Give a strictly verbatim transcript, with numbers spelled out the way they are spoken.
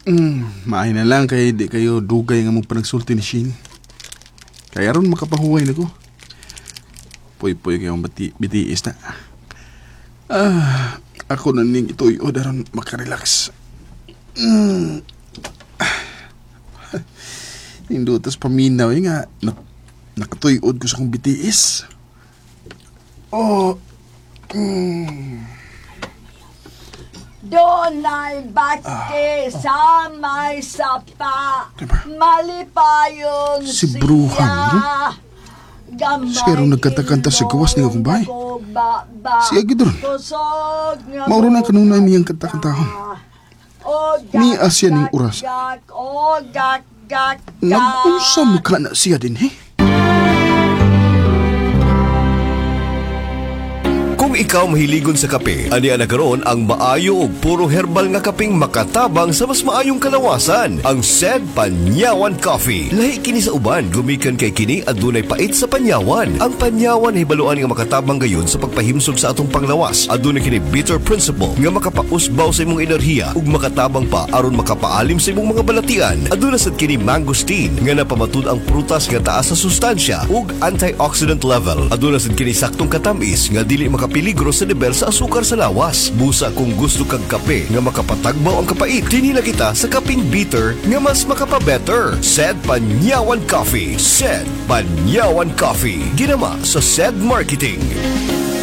Hmm, maayo na lang kay di kayo dugay nga mong panagsulti ni Shin. Kaya ron makapahuway na ko. Puy-puy kayong bati, bitiis na. Ah, ako na ning ito yung daron makarelax. Hmm. Nindutas paminaw eh nga. Nak nakatuyod ko sa kong bitiis. Oh. Hmm. Doon ay bati sa may sapa, Diba? malipayon Si Bruhang, no? Siguro nagkanta-kanta sa gawas ni akong bahay. Si Agidron. Mauro na kanunay niyang kanta-kantahon. Ni Asya ning oras. Nag-unsa mo ka na siya din, eh? Kung ikaw mahiligon sa kape, ani nagkaroon ang maayo ug puro herbal nga kapeng makatabang sa mas maayong kalawasan, ang Sed Panyawan Coffee. Lahi kini sa uban, gumikan kay kini adunay pait sa panyawan. Ang panyawan hibaluan nga makatabang gayon sa pagpahimsog sa atong panglawas. Adunay kini bitter principle nga makapausbaw sa imong enerhiya ug makatabang pa aron makapaalim sa imong mga balatian. Adunay sad kini mangosteen nga napamatud ang prutas nga taas sa sustansya ug antioxidant level. Adunay sad kini saktong katamis nga dili maka peligro sa level sa asukar sa lawas. Busa kung gusto kag kape nga makapatagbaw ang kapait, dinila kita sa kaping bitter nga mas makapabetter. Sed Panyawan Coffee. Sed Panyawan Coffee. Ginama sa Sed Marketing.